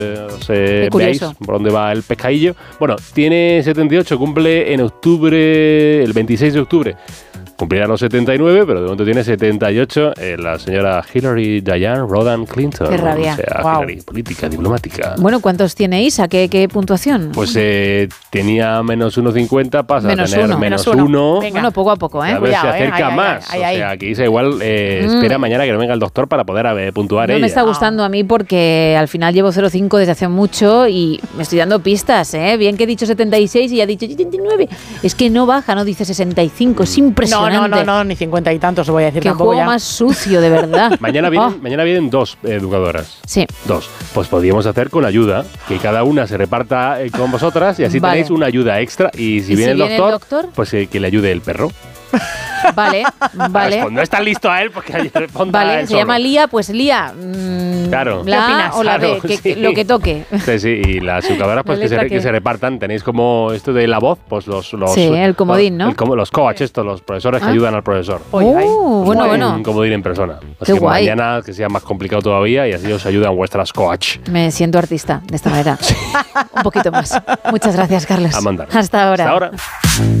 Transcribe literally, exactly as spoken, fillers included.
Eh, veáis por dónde va el pescadillo. Bueno, tiene setenta y ocho, cumple en octubre, el veintiséis de octubre. Cumplirá los setenta y nueve, pero de momento tiene setenta y ocho. Eh, la señora Hillary Diane Rodham Clinton. Qué rabia. O sea, wow. Hillary, política, diplomática. Bueno, ¿cuántos tiene Isa? ¿Qué, qué puntuación? Pues eh, tenía menos uno coma cincuenta, pasa menos a tener uno. menos uno. uno. Bueno, poco a poco, ¿eh? A ver Cuidado, si acerca eh. Ay, más. ay, ay, o sea, ay. que Isa igual eh, Mm. espera mañana que no venga el doctor para poder eh, puntuar No ella. me está gustando a mí porque al final llevo cero coma cinco desde hace mucho y me estoy dando pistas, ¿eh? Bien que he dicho setenta y seis y ya he dicho setenta y nueve. Es que no baja, no dice sesenta y cinco. Es impresionante. No, no, no, no, ni cincuenta y tantos os voy a decir Qué tampoco juego ya. más sucio, de verdad. Mañana vienen, Oh. mañana vienen dos educadoras. Sí. Dos. Pues podríamos hacer con ayuda, que cada una se reparta eh, con vosotras y así Vale. tenéis una ayuda extra. Y si, ¿Y viene, si el, viene doctor, el doctor? pues eh, que le ayude el perro. Vale, vale. Pues no está listo a él porque ayer responda Vale, él se solo. llama Lía, pues Lía. Mmm, Claro. La ¿Qué A opinas? o la B, Claro, que, sí. que- lo que toque. Sí, sí, y las educadoras pues La que se, letra que que- se repartan. Tenéis como esto de la voz, pues los... los Sí, el comodín, ¿no? el como los coach, estos, los profesores que Ah. ayudan al profesor. Oh, bueno, Un bueno. comodín en persona. Así Qué que guay. mañana que sea más complicado todavía y así os ayudan vuestras coach. Me siento artista de esta manera. Un poquito más. Muchas gracias, Carlos. A mandar. Hasta ahora. Hasta ahora.